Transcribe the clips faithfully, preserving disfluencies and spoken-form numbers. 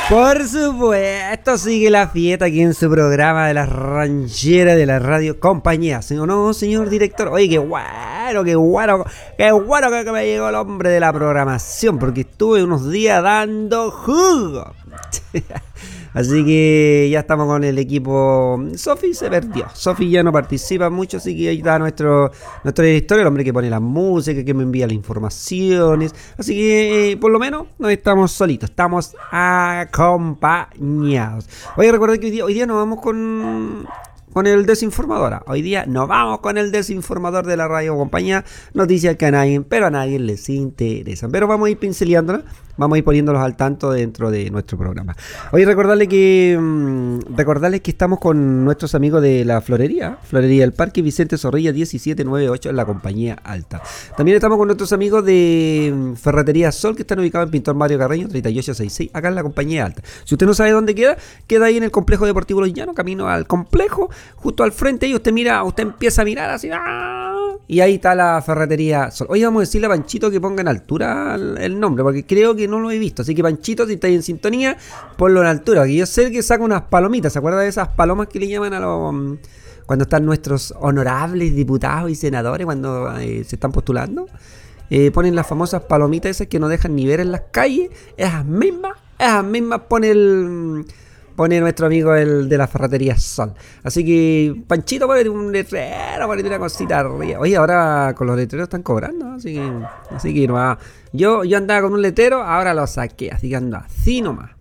Por supuesto, sigue la fiesta aquí en su programa de la ranchera de la radio Compañía. ¿Sí o no, señor director? Oye, qué bueno, qué bueno, qué bueno que me llegó el hombre de la programación, porque estuve unos días dando jugo. Así que ya estamos con el equipo. Sofi se perdió. Sofi ya no participa mucho, así que ahí está nuestro, nuestro director, el hombre que pone la música, que me envía las informaciones. Así que eh, por lo menos no estamos solitos, estamos acompañados. Oye, recuerden que hoy día, hoy día nos vamos con... con el desinformador. Hoy día nos vamos con el desinformador de la radio Compañía. Noticias que a nadie, pero a nadie les interesan. Pero vamos a ir pinceleándolas, vamos a ir poniéndolos al tanto dentro de nuestro programa. Hoy recordarles que mmm, recordarles que estamos con nuestros amigos de la florería, Florería del Parque Vicente Zorrilla diecisiete noventa y ocho en la Compañía Alta. También estamos con nuestros amigos de Ferretería Sol, que están ubicados en Pintor Mario Carreño treinta y ocho sesenta y seis, acá en la Compañía Alta. Si usted no sabe dónde queda, queda ahí en el complejo deportivo Los Llanos, camino al complejo. Justo al frente y usted mira, usted empieza a mirar así, ¡ah! Y ahí está la Ferretería Sol. Hoy vamos a decirle a Panchito que ponga en altura el, el nombre, porque creo que no lo he visto. Así que Panchito, si estáis en sintonía, ponlo en altura. Porque yo sé que saca unas palomitas. ¿Se acuerda de esas palomas que le llaman a los... cuando están nuestros honorables diputados y senadores, cuando eh, se están postulando? Eh, ponen las famosas palomitas esas que no dejan ni ver en las calles. Esas mismas, esas mismas pone el... pone nuestro amigo el de la Ferretería Sol. Así que, Panchito, ponete un letrero, ponete una cosita arriba. Oye, ahora con los letreros están cobrando, ¿no? Así que, así que no, yo, yo andaba con un letrero, ahora lo saqué, así que ando así nomás.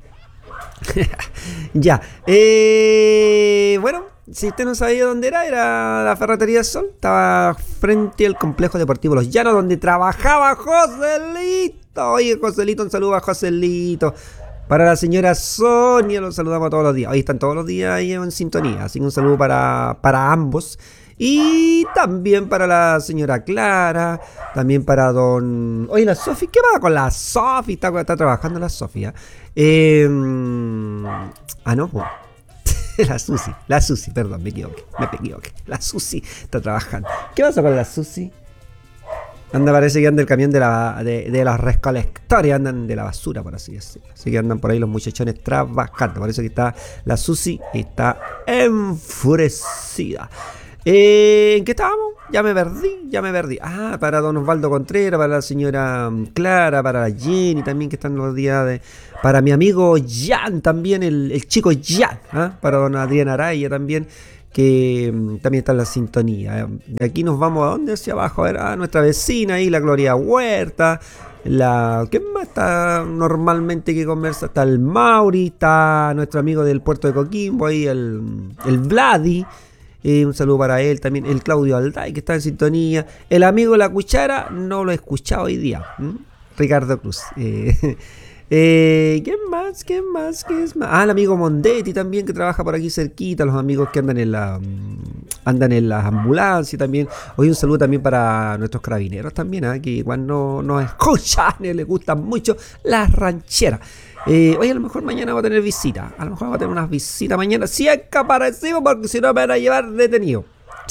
Ya, eh, bueno, si usted no sabía dónde era, era la Ferretería Sol. Estaba frente al complejo deportivo Los Llanos, donde trabajaba Joselito. Oye, Joselito, un saludo a Joselito. Para la señora Sonia, los saludamos todos los días. Ahí están todos los días ahí en sintonía. Así que un saludo para, para ambos. Y también para la señora Clara. También para don... Oye, la Sofi, ¿qué va con la Sofi? Está, está trabajando la Sofía. Eh... Ah, no, pues. La Susi, la Susi, perdón, me equivoqué. Me equivoqué. La Susi está trabajando. ¿Qué pasa con la Susi? Anda, parece que anda el camión de la de, de las recolectores, andan de la basura, por así decirlo. Así que andan por ahí los muchachones trabajando. Parece que está la Susi, está enfurecida. Eh, ¿En qué estábamos? Ya me perdí, ya me perdí. Ah, para don Osvaldo Contreras, para la señora Clara, para la Jenny también, que están los días de... Para mi amigo Jan también, el, el chico Jan, ¿eh? Para don Adrián Araya también, que um, también está en la sintonía. De aquí nos vamos a dónde, hacia abajo, a ver a nuestra vecina ahí, la Gloria Huerta, la ¿qué más está normalmente que conversa? Está el Mauri, está nuestro amigo del puerto de Coquimbo ahí, el, el Vladi, eh, un saludo para él también, el Claudio Alday, que está en sintonía, el amigo de la cuchara, no lo he escuchado hoy día, ¿Mm? Ricardo Cruz, eh, Eh, ¿Quién más? ¿Quién más? ¿Quién es más? Ah, el amigo Mondetti también, que trabaja por aquí cerquita. Los amigos que andan en la andan en las ambulancias también. Hoy un saludo también para nuestros carabineros también, ¿eh? Que igual no nos escuchan y les gustan mucho las rancheras. Eh, hoy a lo mejor mañana va a tener visita. A lo mejor va a tener unas visitas mañana. Si es que aparecimos, porque si no me van a llevar detenido.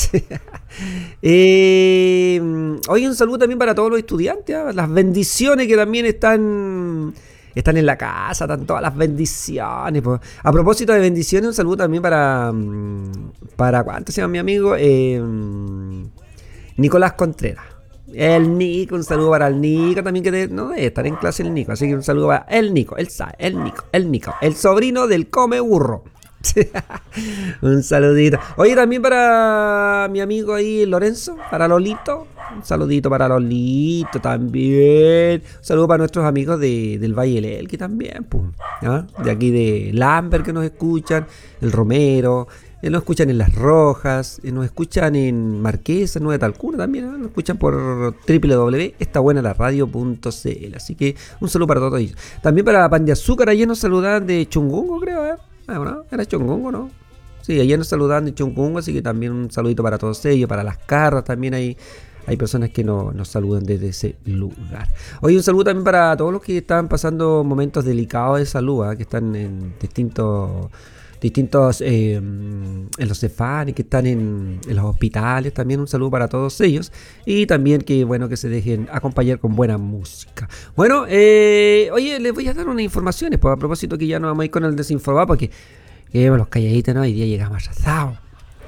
eh, hoy un saludo también para todos los estudiantes, ¿eh? Las bendiciones que también están... Están en la casa, están todas las bendiciones. Pues. A propósito de bendiciones, un saludo también para... ¿Para cuánto se llama mi amigo? Eh, Nicolás Contreras. El Nico, un saludo para el Nico también, que de, no debe estar en clase el Nico. Así que un saludo para el Nico, el sabe, el Nico, el Nico. El sobrino del come burro. Un saludito. Oye, también para mi amigo ahí Lorenzo, para Lolito. Un saludito para Lolito también. Un saludo para nuestros amigos de, del Valle del Elqui también, pues, ¿ah? De aquí de Lambert, que nos escuchan, el Romero, eh, nos escuchan en Las Rojas, eh, nos escuchan en Marquesa, Nueva Talcuna también, ¿eh? Nos escuchan por doble u doble u doble u punto esta buena la radio punto c l. Así que un saludo para todos ellos. También para Pan de Azúcar, ayer nos saludaban de Chungungo, creo, ¿eh? Ah, ¿no? Era Chungungo, ¿no? Sí, ayer nos saludaban de Chungungo, así que también un saludito para todos ellos, para las Carras también hay... Hay personas que no, nos saludan desde ese lugar. Hoy un saludo también para todos los que están pasando momentos delicados de salud, ¿eh? Que están en distintos distintos, eh, en los cefanes que están en, en los hospitales, también un saludo para todos ellos, y también que bueno que se dejen acompañar con buena música. Bueno, eh, oye, les voy a dar unas informaciones, pues a propósito que ya nos vamos a ir con el desinformado, porque quedemos los calladitos, ¿no? Hoy día llegamos atrasados.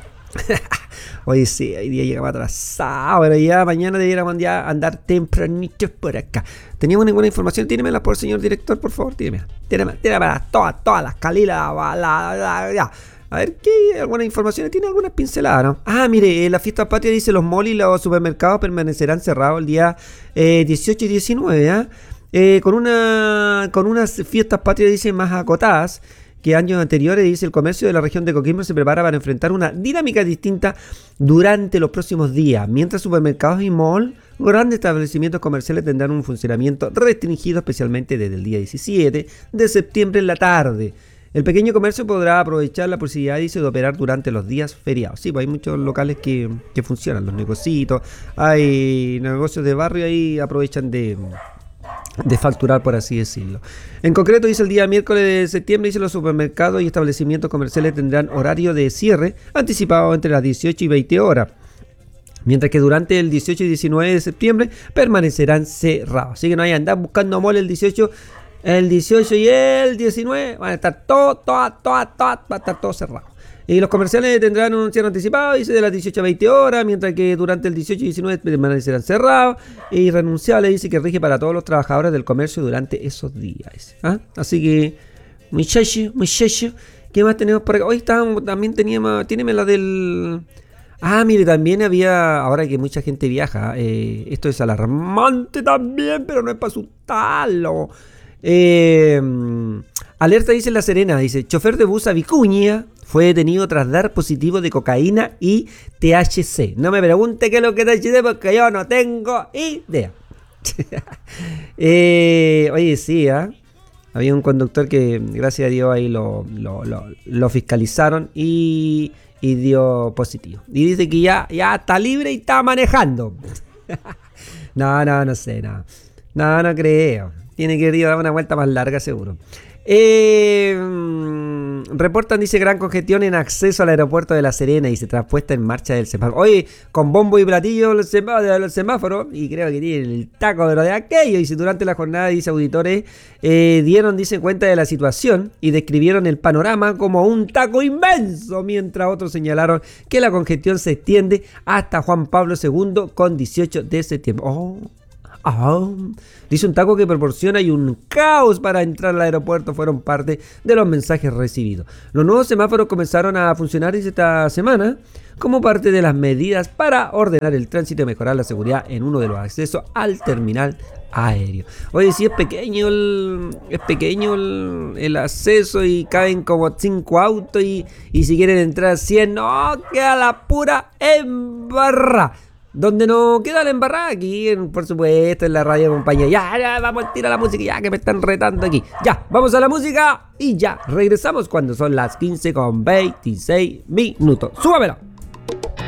Hoy sí, hoy día llegamos atrasados, pero ya mañana debiéramos ya andar tempranitos por acá. ¿Teníamos ninguna información? Tírenmela por señor director, por favor, tírenmela. Tírenmela, tírenmela todas, todas las calilas, la, la, la, ya. A ver, ¿qué? ¿Alguna información? ¿Tiene algunas pinceladas, no? Ah, mire, eh, la fiesta patria dice los malls y los supermercados permanecerán cerrados el día eh, dieciocho y diecinueve, ¿eh? Eh, con una con unas fiestas patrias, dice, más acotadas que años anteriores. Dice el comercio de la región de Coquimbo se prepara para enfrentar una dinámica distinta durante los próximos días. Mientras supermercados y malls, grandes establecimientos comerciales tendrán un funcionamiento restringido, especialmente desde el día diecisiete de septiembre en la tarde. El pequeño comercio podrá aprovechar la posibilidad, dice, de operar durante los días feriados. Sí, pues hay muchos locales que, que funcionan, los negocios, hay negocios de barrio ahí aprovechan de... de facturar, por así decirlo. En concreto, dice el día miércoles de septiembre, dice los supermercados y establecimientos comerciales tendrán horario de cierre anticipado entre las dieciocho y veinte horas, mientras que durante el dieciocho y diecinueve de septiembre permanecerán cerrados. Así que no hay que andar buscando mall el dieciocho, el dieciocho y el diecinueve, van a estar todo, todo, todo, todo, va a estar todo cerrado. Y los comerciales tendrán un cierre anticipado, dice, de las dieciocho a veinte horas, mientras que durante el dieciocho y diecinueve permanecerán cerrados. Y irrenunciable, dice, que rige para todos los trabajadores del comercio durante esos días. ¿Ah? Así que, muchachos, muchachos, ¿qué más tenemos por acá? Hoy estábamos, también teníamos, tiene la del... Ah, mire, también había, ahora que mucha gente viaja, eh, esto es alarmante también, pero no es para asustarlo. Eh, alerta, dice La Serena, dice, chofer de bus a Vicuña fue detenido tras dar positivo de cocaína y T H C. No me pregunte qué es lo que es T H C porque yo no tengo idea. eh, oye, sí, ¿eh? Había un conductor que, gracias a Dios, ahí lo, lo, lo, lo fiscalizaron y, y dio positivo. Y dice que ya, ya está libre y está manejando. no, no, no sé, no. No, no creo. Tiene que ir a dar una vuelta más larga, seguro. Eh, reportan, dice, gran congestión en acceso al aeropuerto de La Serena y se traspuesta en marcha del semáforo. Oye, con bombo y platillo el semáforo, el semáforo, y creo que tiene el taco de lo de aquello. Y si durante la jornada, dice, auditores eh, dieron, dice, cuenta de la situación y describieron el panorama como un taco inmenso, mientras otros señalaron que la congestión se extiende hasta Juan Pablo segundo con dieciocho de septiembre. Oh. Oh, dice, un taco que proporciona y un caos para entrar al aeropuerto fueron parte de los mensajes recibidos. Los nuevos semáforos comenzaron a funcionar esta semana como parte de las medidas para ordenar el tránsito y mejorar la seguridad en uno de los accesos al terminal aéreo. Oye, si es pequeño el, es pequeño el, el acceso y caben como cinco autos y, y si quieren entrar cien, no, queda la pura embarrada. Donde no queda la embarrada, aquí, en, por supuesto, en la radio compañía. Ya, ya, vamos a tirar la música, ya que me están retando aquí. Ya, vamos a la música y ya, regresamos cuando son las quince con veintiséis minutos. ¡Súbamela!